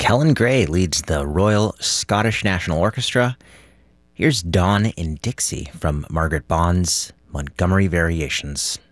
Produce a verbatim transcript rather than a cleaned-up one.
Kellen Gray leads the Royal Scottish National Orchestra. Here's Dawn in Dixie from Margaret Bond's Montgomery Variations.